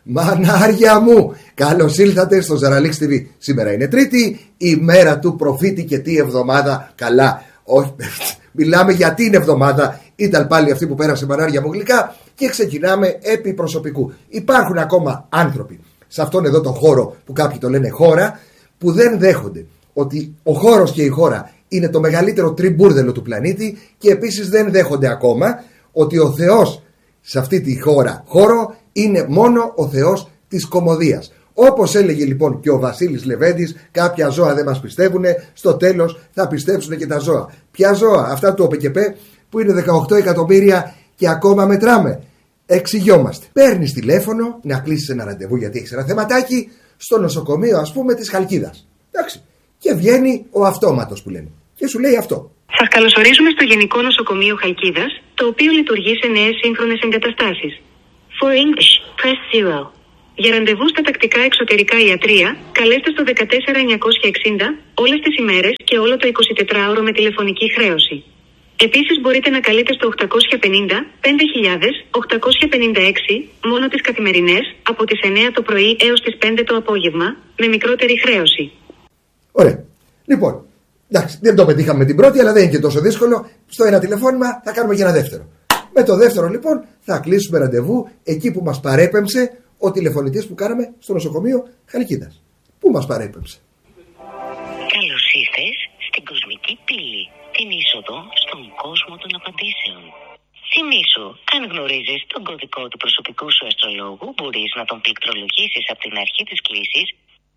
Μανάρια μου, καλώς ήλθατε στο Ζαραλίξ TV. Σήμερα είναι Τρίτη, η μέρα του προφήτη και τι εβδομάδα. Καλά, όχι, μιλάμε για την εβδομάδα. Ήταν πάλι αυτή που πέρασε, μανάρια μου γλυκά. Και ξεκινάμε επί προσωπικού. Υπάρχουν ακόμα άνθρωποι σε αυτόν εδώ το χώρο που κάποιοι το λένε χώρα, που δεν δέχονται ότι ο χώρος και η χώρα είναι το μεγαλύτερο τριμπούρδελο του πλανήτη, και επίσης δεν δέχονται ακόμα ότι ο Θεός σε αυτή τη χώρο είναι μόνο ο Θεός της κωμωδίας. Όπως έλεγε λοιπόν και ο Βασίλης Λεβέντης, κάποια ζώα δεν μας πιστεύουν, στο τέλος θα πιστέψουν και τα ζώα. Ποια ζώα? Αυτά του ΟΠΕΚΕΠΕ που είναι 18 εκατομμύρια και ακόμα μετράμε. Εξηγιόμαστε. Παίρνεις τηλέφωνο να κλείσεις ένα ραντεβού γιατί έχεις ένα θεματάκι στο νοσοκομείο, ας πούμε, της Χαλκίδας. Εντάξει. Και βγαίνει ο αυτόματος που λένε και σου λέει αυτό. Σας καλωσορίζουμε στο Γενικό Νοσοκομείο Χαλκίδας, το οποίο λειτουργεί σε νέες σύγχρονες εγκαταστάσεις. For English, press 0. Για ραντεβού στα τακτικά εξωτερικά ιατρεία, καλέστε στο 14960 όλες τις ημέρες και όλο το 24ωρο με τηλεφωνική χρέωση. Επίσης μπορείτε να καλείτε στο 850 5000 856 μόνο τις καθημερινές από τις 9 το πρωί έως τις 5 το απόγευμα με μικρότερη χρέωση. Ωραία. Λοιπόν, εντάξει, δεν το πετύχαμε με την πρώτη, αλλά δεν είναι και τόσο δύσκολο. Στο ένα τηλεφώνημα θα κάνουμε και ένα δεύτερο. Με το δεύτερο λοιπόν θα κλείσουμε ραντεβού εκεί που μας παρέπεμψε ο τηλεφωνητής που κάναμε στο νοσοκομείο Χαλκίδας. Πού μας παρέπεμψε? Καλώς ήρθες στην κοσμική πύλη, την είσοδο στον κόσμο των απαντήσεων. Θυμήσου, αν γνωρίζεις τον κωδικό του προσωπικού σου αστρολόγου, μπορείς να τον πληκτρολογήσεις από την αρχή της κλήσης.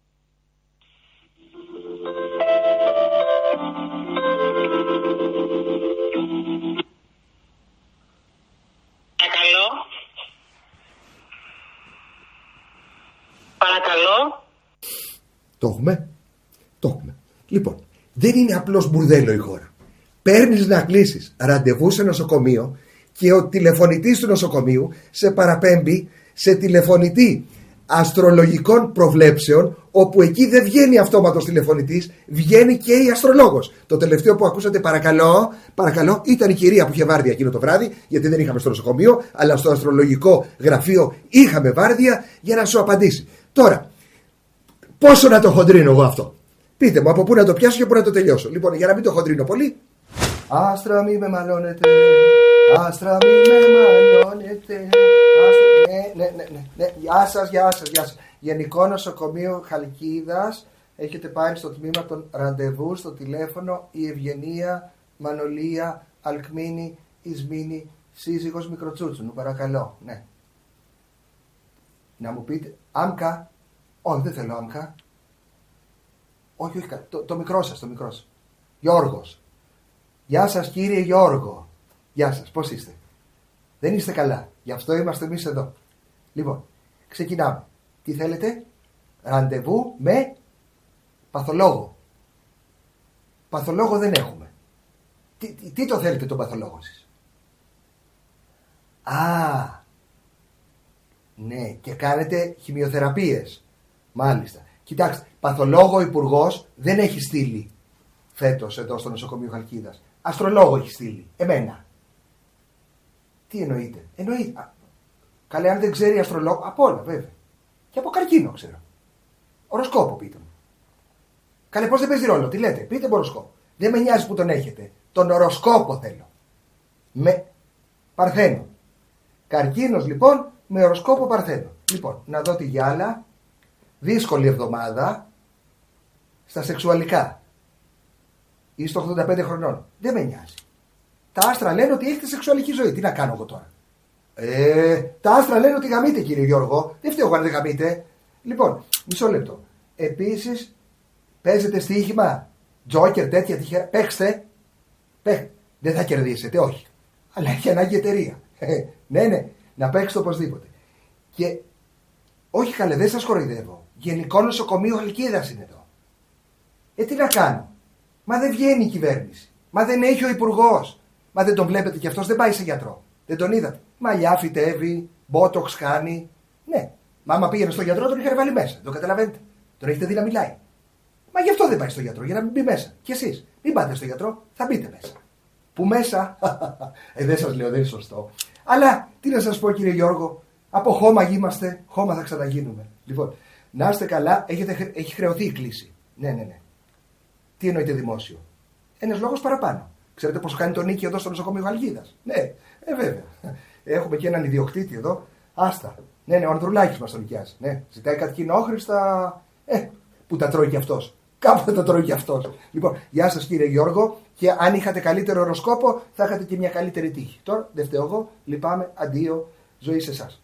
Παρακαλώ. Το έχουμε. Το έχουμε. Λοιπόν, δεν είναι απλώς μπουρδέλο η χώρα. Παίρνεις να κλείσεις ραντεβού σε νοσοκομείο και ο τηλεφωνητής του νοσοκομείου σε παραπέμπει σε τηλεφωνητή αστρολογικών προβλέψεων, όπου εκεί δεν βγαίνει αυτόματος τηλεφωνητής, βγαίνει και η αστρολόγος. Το τελευταίο που ακούσατε, παρακαλώ, ήταν η κυρία που είχε βάρδια εκείνο το βράδυ, γιατί δεν είχαμε στο νοσοκομείο, αλλά στο αστρολογικό γραφείο είχαμε βάρδια για να σου απαντήσει. Τώρα, πόσο να το χοντρίνω εγώ αυτό? Πείτε μου από πού να το πιάσω και πού να το τελειώσω. Λοιπόν, για να μην το χοντρίνω πολύ. Άστρα μη με μαλώνετε, άστρα μη με μαλώνετε. Ναι. Γεια σας. Γενικό Νοσοκομείο Χαλκίδας. Έχετε πάρει στο τμήμα των ραντεβού στο τηλέφωνο η Ευγενία Μανολία Αλκμίνη Ισμίνη, σύζυγος Μικροτσούτσουνου. Παρακαλώ, ναι. Να μου πείτε, Άμκα. Όχι, δεν θέλω Άμκα. Όχι, το μικρό σας, Γιώργος. Γεια σας κύριε Γιώργο. Γεια σας, πώς είστε? Δεν είστε καλά, γι' αυτό είμαστε εμείς εδώ. Λοιπόν, ξεκινάμε. Τι θέλετε? Ραντεβού με παθολόγο. Παθολόγο δεν έχουμε. Τι το θέλετε τον παθολόγο εσείς? Ναι, και κάνετε χημειοθεραπείες. Μάλιστα. Κοιτάξτε, παθολόγο υπουργός δεν έχει στείλει φέτος εδώ στο νοσοκομείο Χαλκίδας. Αστρολόγο έχει στείλει. Εμένα. Τι εννοείτε? Καλέ, αν δεν ξέρει αστρολόγο, από όλα βέβαια. Και από καρκίνο ξέρω. Οροσκόπο πείτε μου. Καλέ, πώς δεν παίζει ρόλο, τι λέτε? Πείτε μου οροσκόπο. Δεν με νοιάζει που τον έχετε. Τον οροσκόπο θέλω. Με Παρθένο. Καρκίνος λοιπόν με οροσκόπο Παρθένο. Λοιπόν, να δω τη γυάλα. Δύσκολη εβδομάδα στα σεξουαλικά. Είστε 85 χρονών. Δεν με νοιάζει. Τα άστρα λένε ότι έχετε σεξουαλική ζωή. Τι να κάνω εγώ τώρα? Τα άστρα λένε ότι γαμείτε κύριε Γιώργο. Δεν φταίω εγώ αν δεν γαμείτε. Λοιπόν, μισό λεπτό. Επίσης, παίζετε στοίχημα, τζόκερ, τέτοια τυχαία. Παίξτε. Δεν θα κερδίσετε, όχι. Αλλά έχει ανάγκη εταιρεία. Ναι, να παίξετε οπωσδήποτε. Και όχι καλέ, δεν σας κοροϊδεύω. Γενικό Νοσοκομείο Χαλκίδας είναι εδώ. Τι να κάνω? Μα δεν βγαίνει η κυβέρνηση. Μα δεν έχει ο υπουργός. Μα δεν τον βλέπετε κι αυτός δεν πάει σε γιατρό? Δεν τον είδατε? Μαλλιά φυτεύει, μπότοξ κάνει. Ναι, μα άμα πήγαινε στο γιατρό τον είχαν βάλει μέσα. Το καταλαβαίνετε? Τον έχετε δει να μιλάει. Μα γι' αυτό δεν πάει στο γιατρό, για να μην μπει μέσα. Κι εσείς, μην πάτε στο γιατρό, θα μπείτε μέσα. Που μέσα? Δεν σας λέω, δεν είναι σωστό. Αλλά τι να σας πω κύριε Γιώργο, Από χώμα είμαστε, χώμα θα ξαναγίνουμε. Λοιπόν, να είστε καλά, έχει χρεωθεί η κλίση. Ναι. Τι εννοείται δημόσιο? Ένας λόγος παραπάνω. Ξέρετε πόσο κάνει το νίκη εδώ στο νοσοκομείο Χαλκίδας? Ναι, βέβαια. Έχουμε και έναν ιδιοκτήτη εδώ. Άστα. Ναι, ο Ανδρουλάκης μας τον νοικιάζει. Ναι, ζητάει κάτι κοινόχρηστα. Που τα τρώει κι αυτός. Κάπου θα τα τρώει κι αυτός. Λοιπόν, γεια σας κύριε Γιώργο. Και αν είχατε καλύτερο οροσκόπο, θα είχατε και μια καλύτερη τύχη. Τώρα δεν φταίω εγώ. Λυπάμαι. Αντίο. Ζωή σε εσάς.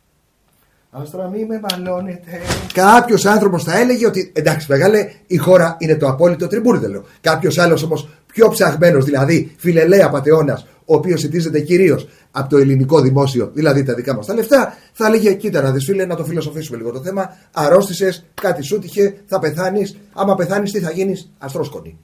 Άστρα, μη με μαλώνετε. Κάποιος άνθρωπος θα έλεγε ότι εντάξει, μεγάλε, η χώρα είναι το απόλυτο τριμπούρδελο. Κάποιος άλλος όμως πιο ψαγμένος, δηλαδή φιλελέα πατεώνας, ο οποίος συντίζεται κυρίως από το ελληνικό δημόσιο, δηλαδή τα δικά μας τα λεφτά, θα έλεγε: κοίτα να δεις, φίλε, να το φιλοσοφήσουμε λίγο το θέμα. Αρρώστησες, κάτι σου τύχε, θα πεθάνεις. Άμα πεθάνεις, τι θα γίνεις? Αστρόσκονη.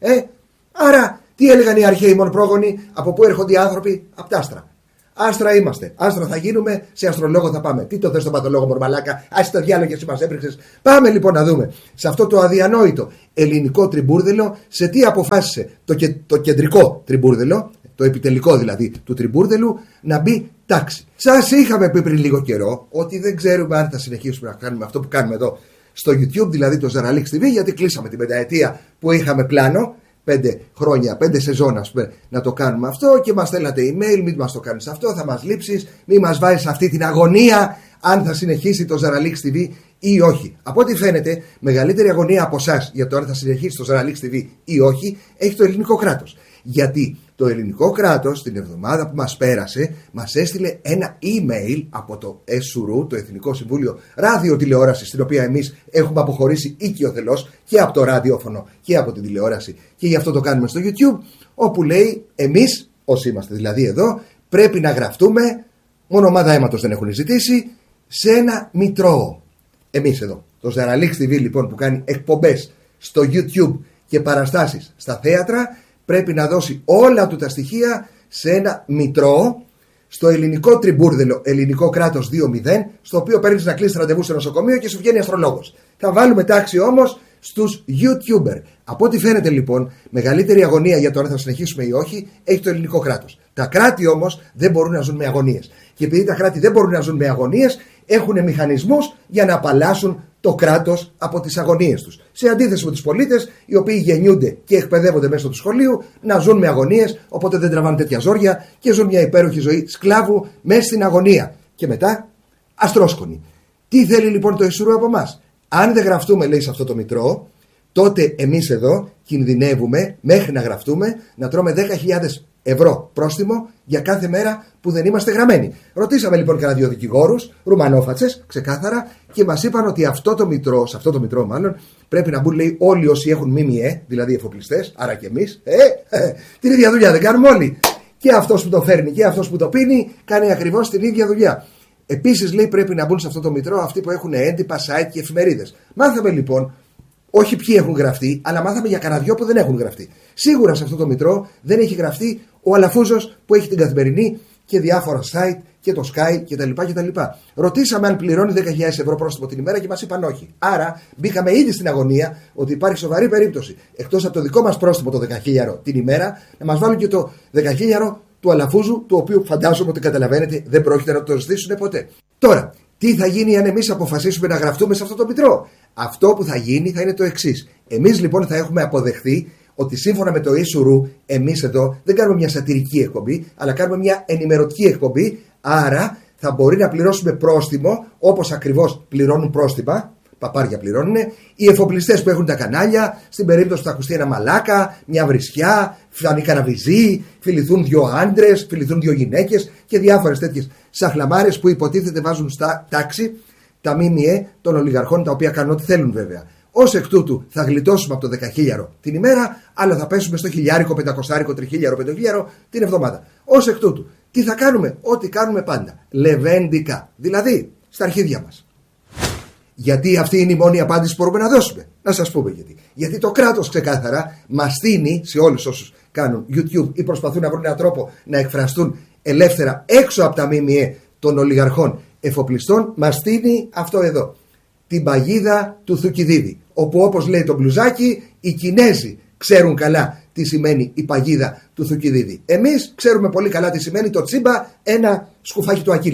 Άρα, τι έλεγαν οι αρχαίοι μονοπρόγονοι, από πού έρχονται οι άνθρωποι? Από τα άστρα. Άστρα είμαστε. Άστρα θα γίνουμε, σε αστρολόγο θα πάμε. Τι το θες τον παθολόγο, μορμαλάκα? Άσε το διάλογο και εσύ μας έπρεξες. Πάμε λοιπόν να δούμε σε αυτό το αδιανόητο ελληνικό τριμπούρδελο, σε τι αποφάσισε το κεντρικό τριμπούρδελο, το επιτελικό δηλαδή του τριμπούρδελου, να μπει τάξη. Σας είχαμε πει πριν λίγο καιρό ότι δεν ξέρουμε αν θα συνεχίσουμε να κάνουμε αυτό που κάνουμε εδώ στο YouTube, δηλαδή το Zeralix TV, γιατί κλείσαμε την πενταετία που είχαμε πλάνο. 5 χρόνια, 5 σεζόν, ας πούμε, να το κάνουμε αυτό και μας στέλνατε email, μην μας το κάνεις αυτό, θα μας λείψεις, μην μας βάζεις αυτή την αγωνία αν θα συνεχίσει το Zeralix TV ή όχι. Από ό,τι φαίνεται, μεγαλύτερη αγωνία από εσάς για το αν θα συνεχίσει το Zeralix TV ή όχι έχει το ελληνικό κράτος. Γιατί το ελληνικό κράτος την εβδομάδα που μας πέρασε μας έστειλε ένα email από το ΕΣΟΥΡΟΥ, το Εθνικό Συμβούλιο Ραδιοτηλεόρασης, στην οποία εμείς έχουμε αποχωρήσει οικειοθελώς και από το ραδιόφωνο και από την τηλεόραση, και γι' αυτό το κάνουμε στο YouTube, όπου λέει εμείς, όσοι είμαστε δηλαδή εδώ, πρέπει να γραφτούμε, μόνο ομάδα αίματος δεν έχουν ζητήσει, σε ένα μητρό. Εμείς εδώ, το Zeralix TV λοιπόν, που κάνει εκπομπές στο YouTube και παραστάσεις στα θέατρα, πρέπει να δώσει όλα του τα στοιχεία σε ένα μητρό, στο ελληνικό τριμπούρδελο, ελληνικό κράτος 2.0, στο οποίο παίρνεις να κλείσεις ραντεβού σε νοσοκομείο και σου βγαίνει αστρολόγος. Θα βάλουμε τάξη όμως στους YouTuber. Από ό,τι φαίνεται λοιπόν, μεγαλύτερη αγωνία για το αν θα συνεχίσουμε ή όχι έχει το ελληνικό κράτος. Τα κράτη όμως δεν μπορούν να ζουν με αγωνίες. Και επειδή τα κράτη δεν μπορούν να ζουν με αγωνίες, έχουν μηχανισμούς για να απαλλάσσουν το κράτος από τις αγωνίες τους. Σε αντίθεση με τους πολίτες, οι οποίοι γεννιούνται και εκπαιδεύονται μέσω του σχολείου να ζουν με αγωνίες, οπότε δεν τραβάνε τέτοια ζόρια και ζουν μια υπέροχη ζωή σκλάβου μέσα στην αγωνία. Και μετά αστρόσκονοι. Τι θέλει λοιπόν το ΕΣΟΥΡΟΥ από εμάς? Αν δεν γραφτούμε, λέει, σε αυτό το μητρό, τότε εμείς εδώ κινδυνεύουμε μέχρι να γραφτούμε να τρώμε 10.000 ευρώ πρόστιμο για κάθε μέρα που δεν είμαστε γραμμένοι. Ρωτήσαμε λοιπόν κανένα 2 δικηγόρους, ρουμανόφατσες, ξεκάθαρα, και μας είπαν ότι αυτό το μητρό, σε αυτό το μητρό μάλλον, πρέπει να μπουν, λέει, όλοι όσοι έχουν ΜΜΕ, δηλαδή εφοπλιστές, άρα και εμείς. Την ίδια δουλειά δεν κάνουμε όλοι. Και αυτός που το φέρνει και αυτός που το πίνει κάνει ακριβώς την ίδια δουλειά. Επίσης, λέει, πρέπει να μπουν σε αυτό το μητρό αυτοί που έχουν έντυπα, site και εφημερίδες. Μάθαμε λοιπόν, όχι ποιοι έχουν γραφτεί, αλλά μάθαμε για κανένα 2 που δεν έχουν γραφτεί. Σίγουρα σε αυτό το μητρό δεν έχει γραφτεί ο Αλαφούζος που έχει την Καθημερινή και διάφορα site και το Sky κτλ. Ρωτήσαμε αν πληρώνει 10.000 ευρώ πρόστιμο την ημέρα και μας είπαν όχι. Άρα μπήκαμε ήδη στην αγωνία ότι υπάρχει σοβαρή περίπτωση, εκτός από το δικό μας πρόστιμο το 10.000 την ημέρα, να μας βάλουν και το 10.000 του Αλαφούζου, του οποίου φαντάζομαι ότι καταλαβαίνετε δεν πρόκειται να το ζητήσουν ποτέ. Τώρα, τι θα γίνει αν εμείς αποφασίσουμε να γραφτούμε σε αυτό το μητρό? Αυτό που θα γίνει θα είναι το εξής. Εμείς λοιπόν θα έχουμε αποδεχθεί ότι σύμφωνα με το ΕΣΟΥΡΟΥ, εμείς εδώ δεν κάνουμε μια σατυρική εκπομπή, αλλά κάνουμε μια ενημερωτική εκπομπή. Άρα θα μπορεί να πληρώσουμε πρόστιμο, όπως ακριβώς πληρώνουν πρόστιμα, παπάρια πληρώνουν, οι εφοπλιστές που έχουν τα κανάλια, στην περίπτωση που θα ακουστεί ένα μαλάκα, μια βρισιά, φανεί κανένα βυζί, φιληθούν 2 άντρες, φιληθούν 2 γυναίκες και διάφορες τέτοιες σαχλαμάρες που υποτίθεται βάζουν στα τάξη τα ΜΜΕ των ολιγαρχών, τα οποία κάνουν ό,τι θέλουν βέβαια. Ως εκ τούτου θα γλιτώσουμε από το 10.000 την ημέρα, αλλά θα πέσουμε στο 1.000, 500, 3.000, 5.000 την εβδομάδα. Ως εκ τούτου, τι θα κάνουμε? Ό,τι κάνουμε πάντα. Λεβέντικα. Δηλαδή, στα αρχίδια μας. Γιατί αυτή είναι η μόνη απάντηση που μπορούμε να δώσουμε. Να σας πούμε γιατί. Γιατί το κράτος ξεκάθαρα μας στείνει σε όλους όσους κάνουν YouTube ή προσπαθούν να βρουν έναν τρόπο να εκφραστούν ελεύθερα έξω από τα ΜΜΕ των ολιγαρχών εφοπλιστών, μας στείνει αυτό εδώ. Την παγίδα του Θουκυδίδη. Όπου, όπως λέει το μπλουζάκι, οι Κινέζοι ξέρουν καλά τι σημαίνει η παγίδα του Θουκυδίδη. Εμείς ξέρουμε πολύ καλά τι σημαίνει το τσίμπα, ένα σκουφάκι του Ακύλα.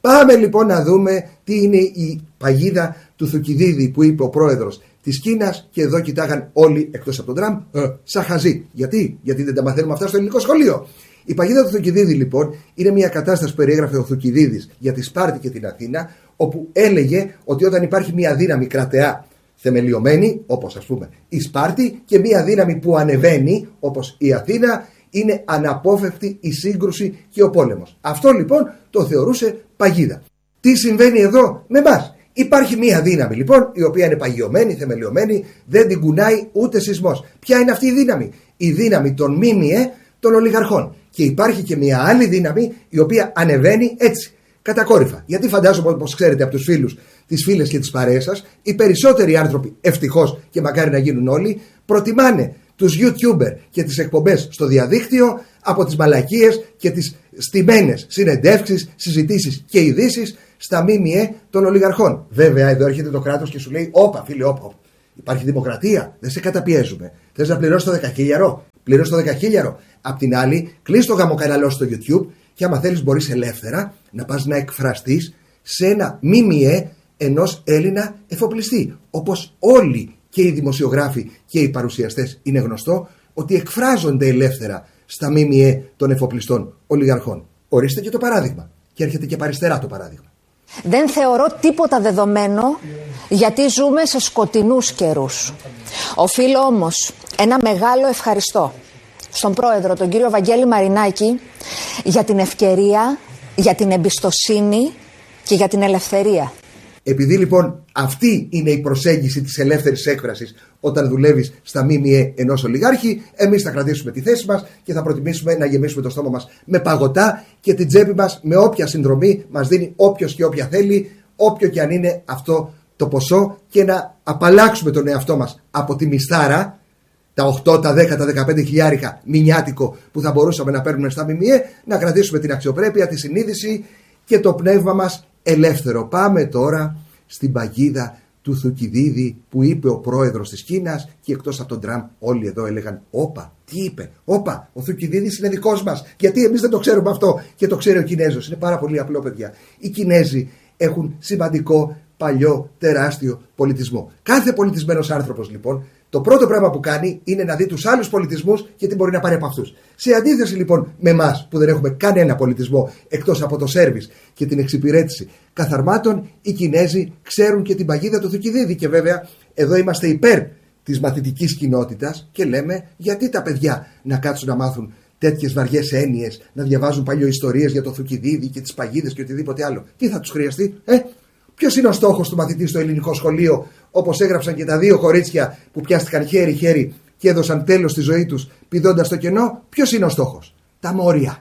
Πάμε λοιπόν να δούμε τι είναι η παγίδα του Θουκυδίδη που είπε ο πρόεδρος της Κίνας, και εδώ κοιτάγαν όλοι εκτός από τον Τραμπ σαν χαζί. Γιατί δεν τα μαθαίνουμε αυτά στο ελληνικό σχολείο. Η παγίδα του Θουκυδίδη λοιπόν είναι μια κατάσταση που περιέγραφε ο Θουκυδίδης για τη Σπάρτη και την Αθήνα, όπου έλεγε ότι όταν υπάρχει μια δύναμη κρατεά θεμελιωμένη, όπως ας πούμε η Σπάρτη, και μια δύναμη που ανεβαίνει, όπως η Αθήνα, είναι αναπόφευκτη η σύγκρουση και ο πόλεμος. Αυτό λοιπόν το θεωρούσε παγίδα. Τι συμβαίνει εδώ με εμάς? Υπάρχει μια δύναμη λοιπόν η οποία είναι παγιωμένη, θεμελιωμένη, δεν την κουνάει ούτε σεισμός. Ποια είναι αυτή η δύναμη? Η δύναμη των ΜΜΕ, των ολιγαρχών. Και υπάρχει και μια άλλη δύναμη η οποία ανεβαίνει έτσι, κατακόρυφα. Γιατί φαντάζομαι, όπως ξέρετε από τους φίλους, τις φίλες και τις παρέες σας, οι περισσότεροι άνθρωποι, ευτυχώς και μακάρι να γίνουν όλοι, προτιμάνε τους YouTuber και τις εκπομπές στο διαδίκτυο από τις μαλακίες και τις στημένες συνεντεύξεις, συζητήσεις και ειδήσεις στα ΜΜΕ των ολιγαρχών. Βέβαια, εδώ έρχεται το κράτος και σου λέει: όπα, φίλε, όπα. Υπάρχει δημοκρατία, δεν σε καταπιέζουμε. Θες να πληρώσεις το 10.000? Πληρώσεις το 10.000. Απ' την άλλη, κλείς το γαμοκαναλό στο YouTube και άμα θέλεις μπορείς ελεύθερα να πας να εκφραστείς σε ένα ΜΜΕ ενός Έλληνα εφοπλιστή. Όπως όλοι και οι δημοσιογράφοι και οι παρουσιαστές είναι γνωστό ότι εκφράζονται ελεύθερα στα ΜΜΕ των εφοπλιστών ολιγαρχών. Ορίστε και το παράδειγμα. Και έρχεται και παριστερά το παράδειγμα. Δεν θεωρώ τίποτα δεδομένο, γιατί ζούμε σε σκοτεινούς καιρούς. Οφείλω όμως ένα μεγάλο ευχαριστώ στον πρόεδρο, τον κύριο Βαγγέλη Μαρινάκη, για την ευκαιρία, για την εμπιστοσύνη και για την ελευθερία. Επειδή λοιπόν αυτή είναι η προσέγγιση της ελεύθερης έκφρασης όταν δουλεύεις στα ΜΜΕ ενός ολιγάρχη, εμείς θα κρατήσουμε τη θέση μας και θα προτιμήσουμε να γεμίσουμε το στόμα μας με παγωτά και την τσέπη μας με όποια συνδρομή μας δίνει όποιος και όποια θέλει, όποιο και αν είναι αυτό το ποσό, και να απαλλάξουμε τον εαυτό μας από τη μισθάρα, τα 8, τα 10, τα 15 χιλιάρικα μηνιάτικο που θα μπορούσαμε να παίρνουμε στα ΜΜΕ, να κρατήσουμε την αξιοπρέπεια, τη συνείδηση και το πνεύμα μας ελεύθερο. Πάμε τώρα στην παγίδα του Θουκυδίδη που είπε ο πρόεδρος της Κίνας, και εκτός από τον Τραμπ όλοι εδώ έλεγαν: όπα, τι είπε? Όπα, ο Θουκυδίδης είναι δικός μας. Γιατί εμείς δεν το ξέρουμε αυτό και το ξέρει ο Κινέζος? Είναι πάρα πολύ απλό, παιδιά. Οι Κινέζοι έχουν σημαντικό, παλιό, τεράστιο πολιτισμό. Κάθε πολιτισμένος άνθρωπος λοιπόν, το πρώτο πράγμα που κάνει είναι να δει τους άλλους πολιτισμούς και τι μπορεί να πάρει από αυτούς. Σε αντίθεση λοιπόν με εμάς που δεν έχουμε κανένα πολιτισμό εκτός από το σέρβις και την εξυπηρέτηση καθαρμάτων, οι Κινέζοι ξέρουν και την παγίδα του Θουκυδίδη. Και βέβαια εδώ είμαστε υπέρ της μαθητικής κοινότητας και λέμε: γιατί τα παιδιά να κάτσουν να μάθουν τέτοιες βαριές έννοιες, να διαβάζουν παλιοϊστορίες για το Θουκυδίδη και τις παγίδες και οτιδήποτε άλλο? Τι θα τους χρειαστεί? Ποιος είναι ο στόχος του μαθητή στο ελληνικό σχολείο, όπως έγραψαν και τα δύο κορίτσια που πιάστηκαν χέρι-χέρι και έδωσαν τέλος στη ζωή τους πηδώντας στο κενό? Ποιος είναι ο στόχος? Τα μόρια.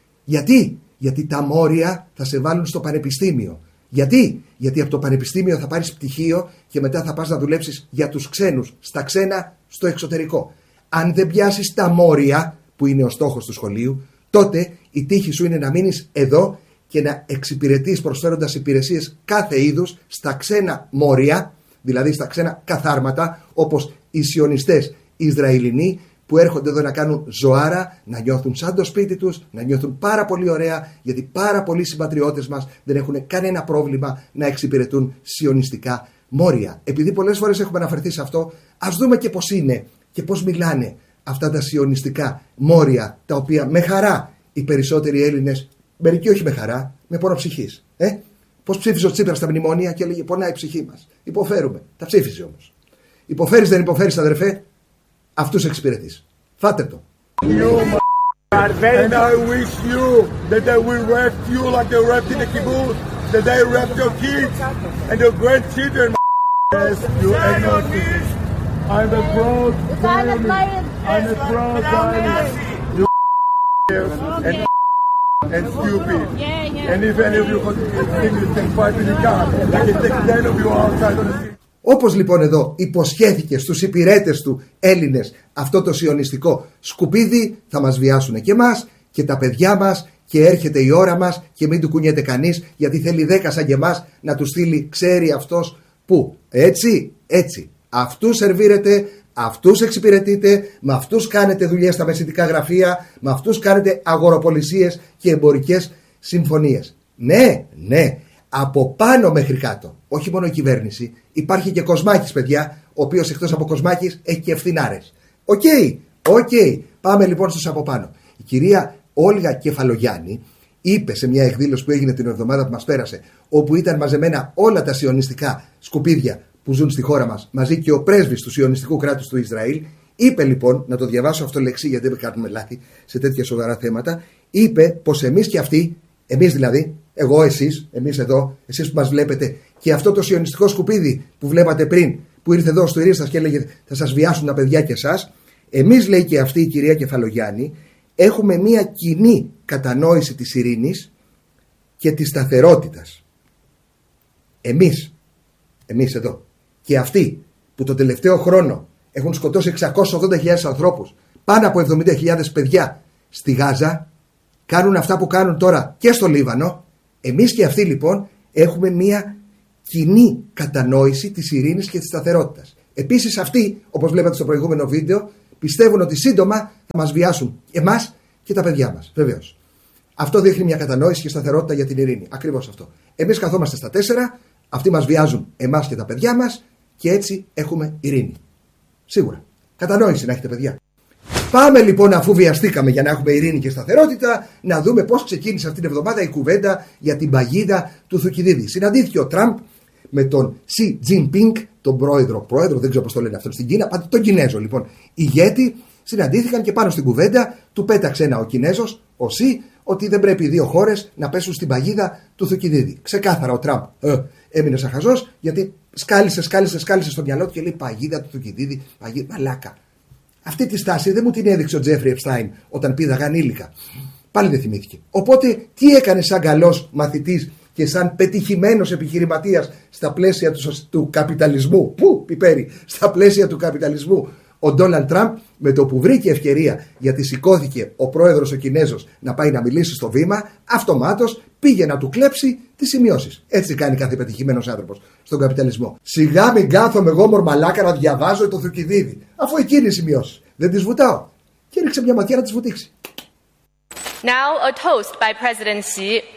Γιατί τα μόρια θα σε βάλουν στο πανεπιστήμιο. Γιατί από το πανεπιστήμιο θα πάρεις πτυχίο και μετά θα πας να δουλέψεις για τους ξένους, στα ξένα, στο εξωτερικό. Αν δεν πιάσεις τα μόρια, που είναι ο στόχος του σχολείου, τότε η τύχη σου είναι να μείνεις εδώ και να εξυπηρετείς προσφέροντας υπηρεσίες κάθε είδους στα ξένα μόρια, δηλαδή στα ξένα καθάρματα, όπως οι σιωνιστές Ισραηλινοί που έρχονται εδώ να κάνουν ζωάρα, να νιώθουν σαν το σπίτι τους, να νιώθουν πάρα πολύ ωραία, γιατί πάρα πολλοί συμπατριώτες μας δεν έχουν κανένα πρόβλημα να εξυπηρετούν σιωνιστικά μόρια. Επειδή πολλές φορές έχουμε αναφερθεί σε αυτό, ας δούμε και πώς είναι και πώς μιλάνε αυτά τα σιωνιστικά μόρια, τα οποία με χαρά οι περισσότεροι Έλληνες, μερικοί όχι με χαρά, με πόνο ψυχής. Πώς ψήφισε ο Τσίπρας στα μνημόνια και έλεγε: πονάει η ψυχή μας. Υποφέρουμε. Τα ψήφισε όμως. Υποφέρεις, δεν υποφέρεις, αδερφέ? Αυτούς εξυπηρετείς. Φάτε το. And I wish you that they will rape you like they raped in the kibbutz, that they raped your kids and your grandchildren. Yes, you agnostics. I'm a proud Zionist. I'm a proud Zionist. You and stupid. And if any of you think you take 5 in the car, I can take 10 of you outside on the street. Όπως λοιπόν εδώ υποσχέθηκε στους υπηρέτες του Έλληνες αυτό το σιωνιστικό σκουπίδι, θα μας βιάσουν και εμάς και τα παιδιά μας, και έρχεται η ώρα μας και μην του κουνιέται κανείς, γιατί θέλει 10 σαν και εμάς να του στείλει, ξέρει αυτός που. Έτσι. Αυτούς σερβίρετε, αυτούς εξυπηρετείτε, με αυτούς κάνετε δουλειές στα μεσητικά γραφεία, με αυτούς κάνετε αγοροπολισίες και εμπορικές συμφωνίες. Ναι. Από πάνω μέχρι κάτω. Όχι μόνο η κυβέρνηση. Υπάρχει και Κοσμάκης, παιδιά, ο οποίος εκτός από Κοσμάκης έχει και ευθυνάρες. Οκ. Πάμε λοιπόν στους από πάνω. Η κυρία Όλγα Κεφαλογιάννη είπε σε μια εκδήλωση που έγινε την εβδομάδα που μας πέρασε, όπου ήταν μαζεμένα όλα τα σιωνιστικά σκουπίδια που ζουν στη χώρα μας, μαζί και ο πρέσβης του σιωνιστικού κράτους του Ισραήλ, είπε λοιπόν, να το διαβάσω αυτό λεξί γιατί δεν κάνουμε λάθη σε τέτοια σοβαρά θέματα, είπε πως εμείς και αυτοί, εμείς δηλαδή, εγώ, εσείς, εμείς εδώ, εσείς που μας βλέπετε, και αυτό το σιωνιστικό σκουπίδι που βλέπατε πριν, που ήρθε εδώ στο Ηρίστας και έλεγε θα σας βιάσουν τα παιδιά και εσάς, εμείς, λέει και αυτή η κυρία Κεφαλογιάννη, έχουμε μια κοινή κατανόηση της ειρήνης και της σταθερότητας. Εμείς εδώ. Και αυτοί που τον τελευταίο χρόνο έχουν σκοτώσει 680.000 ανθρώπους, πάνω από 70.000 παιδιά στη Γάζα, κάνουν αυτά που κάνουν τώρα και στο Λίβανο. Εμείς και αυτοί λοιπόν έχουμε μια κοινή κατανόηση της ειρήνης και της σταθερότητας. Επίσης αυτοί, όπως βλέπατε στο προηγούμενο βίντεο, πιστεύουν ότι σύντομα θα μας βιάσουν εμάς και τα παιδιά μας. Βεβαίως. Αυτό δείχνει μια κατανόηση και σταθερότητα για την ειρήνη. Ακριβώς αυτό. Εμείς καθόμαστε στα 4, αυτοί μας βιάζουν εμάς και τα παιδιά μας και έτσι έχουμε ειρήνη. Σίγουρα. Κατανόηση να έχετε, παιδιά. Πάμε λοιπόν, αφού βιαστήκαμε για να έχουμε ειρήνη και σταθερότητα, να δούμε πώς ξεκίνησε αυτήν την εβδομάδα η κουβέντα για την παγίδα του Θουκυδίδη. Συναντήθηκε ο Τραμπ με τον Xi Jinping, τον πρόεδρο, δεν ξέρω πώς το λένε αυτό στην Κίνα, τον Κινέζο λοιπόν ηγέτη. Συναντήθηκαν και πάνω στην κουβέντα του πέταξε ένα ο Κινέζος, ο Xi, ότι δεν πρέπει οι δύο χώρες να πέσουν στην παγίδα του Θουκυδίδη. Ξεκάθαρα ο Τραμπ έμεινε σαν χαζός, γιατί σκάλισε στο μυαλό του και λέει παγίδα του Θουκυδίδη, παγίδα, μαλάκα. Αυτή τη στάση δεν μου την έδειξε ο Τζέφρι Επστάιν όταν πήδαγαν ήλικα. Πάλι δεν θυμήθηκε. Οπότε τι έκανε σαν καλός μαθητής και σαν πετυχημένος επιχειρηματίας στα πλαίσια του καπιταλισμού? Πού πιπέρι, στα πλαίσια του καπιταλισμού. Ο Ντόναλντ Τραμπ, με το που βρήκε ευκαιρία, γιατί σηκώθηκε ο πρόεδρος ο Κινέζος να πάει να μιλήσει στο βήμα, αυτομάτως πήγε να του κλέψει τις σημειώσεις. Έτσι κάνει κάθε πετυχημένος άνθρωπος στον καπιταλισμό. Σιγά μην κάθομαι εγώ μορμαλάκα να διαβάζω το Θουκυδίδη, αφού εκείνη οι σημειώσεις. Δεν τις βουτάω. Και έριξε μια ματιά να τις βουτήξει. Now a toast by President Xi